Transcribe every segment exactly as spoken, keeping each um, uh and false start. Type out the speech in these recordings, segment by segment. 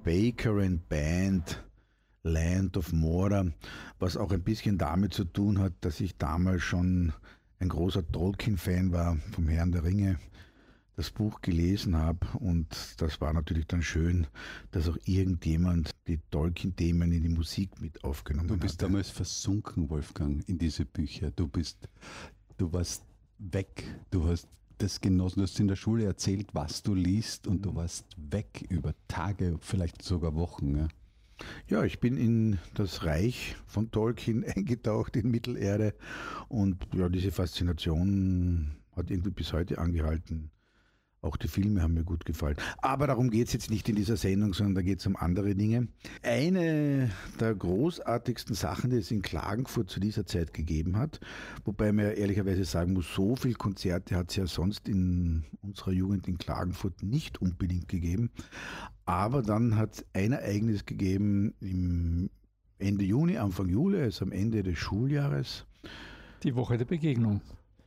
Baker and Band, Land of Mordor, was auch ein bisschen damit zu tun hat, dass ich damals schon ein großer Tolkien-Fan war vom Herrn der Ringe, das Buch gelesen habe und das war natürlich dann schön, dass auch irgendjemand die Tolkien-Themen in die Musik mit aufgenommen hat. Du bist hatte. damals versunken, Wolfgang, in diese Bücher. Du bist, du warst weg, du hast das genossen, du hast in der Schule erzählt, was du liest und du warst weg über Tage, vielleicht sogar Wochen. Ja. Ja, ich bin in das Reich von Tolkien eingetaucht in Mittelerde und ja, diese Faszination hat irgendwie bis heute angehalten. Auch die Filme haben mir gut gefallen. Aber darum geht es jetzt nicht in dieser Sendung, sondern da geht es um andere Dinge. Eine der großartigsten Sachen, die es in Klagenfurt zu dieser Zeit gegeben hat, wobei man ja ehrlicherweise sagen muss, so viele Konzerte hat es ja sonst in unserer Jugend in Klagenfurt nicht unbedingt gegeben. Aber dann hat es ein Ereignis gegeben im Ende Juni, Anfang Juli, also am Ende des Schuljahres. Die Woche der Begegnung.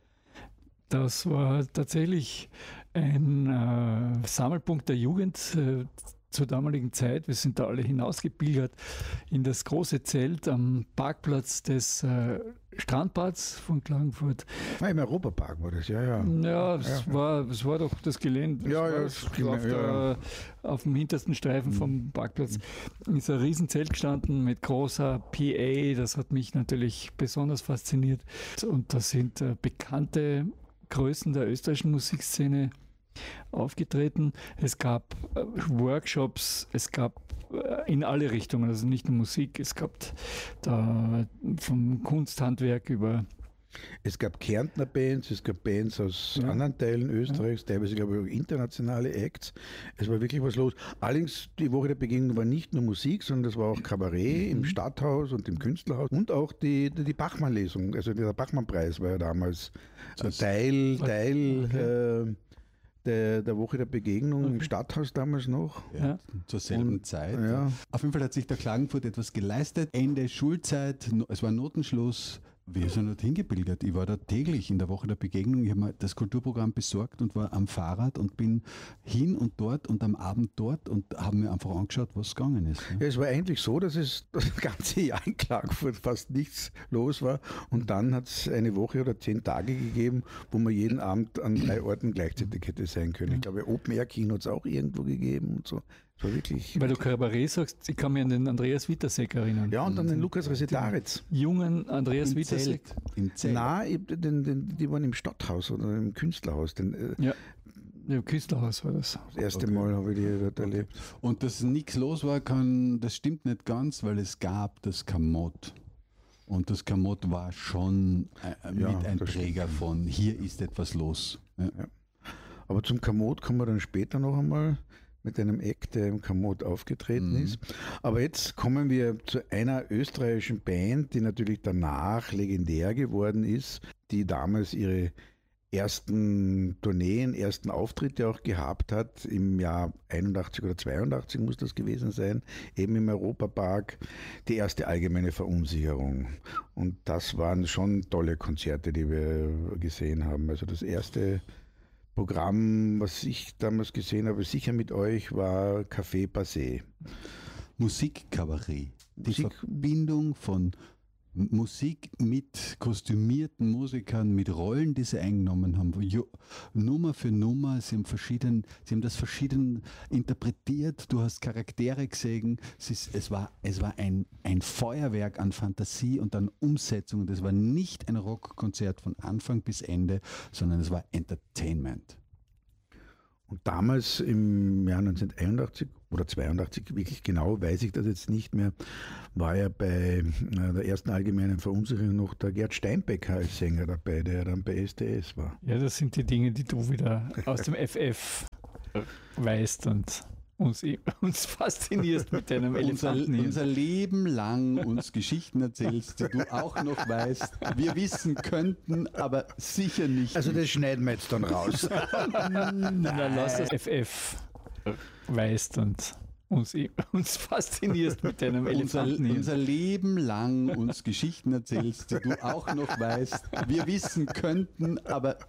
Das war tatsächlich ein äh, Sammelpunkt der Jugend äh, zur damaligen Zeit. Wir sind da alle hinausgepilgert in das große Zelt am Parkplatz des äh, Strandbads von Klagenfurt. Ah, im Europapark war das, ja, ja. Ja, es, ja. War, es war doch das Gelände. Das ja, war ja, das, das auf, ja, ja. Der, auf dem hintersten Streifen mhm. vom Parkplatz ist ein Riesenzelt gestanden mit großer P A. Das hat mich natürlich besonders fasziniert. Und da sind äh, bekannte Größen der österreichischen Musikszene aufgetreten. Es gab äh, Workshops, es gab äh, in alle Richtungen, also nicht nur Musik, es gab da vom Kunsthandwerk über... Es gab Kärntner Bands, es gab Bands aus ja. anderen Teilen Österreichs, ja. teilweise glaube ich auch internationale Acts. Es war wirklich was los. Allerdings, die Woche der Begegnung war nicht nur Musik, sondern das war auch Kabarett mhm. im Stadthaus und im Künstlerhaus und auch die, die Bachmann-Lesung, also der Bachmann-Preis war ja damals das Teil, Teil okay. äh, der, der Woche der Begegnung okay. im Stadthaus damals noch. Ja, ja. Zur selben und, Zeit. Ja. Auf jeden Fall hat sich der Klagenfurt etwas geleistet. Ende Schulzeit, es war Notenschluss. Wir sind dort hingepilgert. Ich war da täglich in der Woche der Begegnung. Ich habe mir das Kulturprogramm besorgt und war am Fahrrad und bin hin und dort und am Abend dort und habe mir einfach angeschaut, was gegangen ist. Ja, es war eigentlich so, dass es das ganze Jahr in Klagenfurt fast nichts los war und dann hat es eine Woche oder zehn Tage gegeben, wo man jeden Abend an drei Orten gleichzeitig hätte sein können. Ich glaube, Open-Air-Kino hat es auch irgendwo gegeben und so. War wirklich, Weil du Kabarett sagst, ich kann mich an den Andreas Witasek erinnern. Ja, und an den Lukas Resetaritz. Jungen Andreas Im Witasek. Zelt. Im Zelt. Nein, den, den, die waren im Stadthaus oder im Künstlerhaus. Den, ja, im Künstlerhaus war das. Das erste okay. Mal habe ich die dort okay. erlebt. Und dass nichts los war, kann, das stimmt nicht ganz, weil es gab das Kamott. Und das Kamott war schon äh, mit ja, ein Träger stimmt. von, hier ist etwas los. Ja. Ja. Aber zum Kamott kommen wir dann später noch einmal mit einem Act, der im Kamott aufgetreten mhm. ist. Aber jetzt kommen wir zu einer österreichischen Band, die natürlich danach legendär geworden ist, die damals ihre ersten Tourneen, ersten Auftritte auch gehabt hat, im Jahr einundachtzig oder zweiundachtzig muss das gewesen sein, eben im Europapark, die erste allgemeine Verunsicherung. Und das waren schon tolle Konzerte, die wir gesehen haben. Also das erste Programm, was ich damals gesehen habe, sicher mit euch, war Café Passé. Musikkabarett. Die Musik. Verbindung von Musik mit kostümierten Musikern, mit Rollen, die sie eingenommen haben. Jo, Nummer für Nummer, sie haben, verschieden, sie haben das verschieden interpretiert, du hast Charaktere gesehen, es, ist, es war, es war ein, ein Feuerwerk an Fantasie und an Umsetzung. Und es war nicht ein Rockkonzert von Anfang bis Ende, sondern es war Entertainment. Und damals im Jahr neunzehnhunderteinundachtzig oder zweiundachtzig, wirklich genau weiß ich das jetzt nicht mehr, war ja bei der ersten allgemeinen Verunsicherung noch der Gerd Steinbecker als Sänger dabei, der dann bei S D S war. Ja, das sind die Dinge, die du wieder aus dem F F weißt und uns, uns faszinierst mit deinem Elefanten. Unser, unser Leben lang uns Geschichten erzählst, die du auch noch weißt, wir wissen könnten, aber sicher nicht. Also das schneiden wir jetzt dann raus. Nein, lass das F F weißt und uns, uns faszinierst mit deinem Elefanten. Unser, unser Leben lang uns Geschichten erzählst, die du auch noch weißt, wir wissen könnten, aber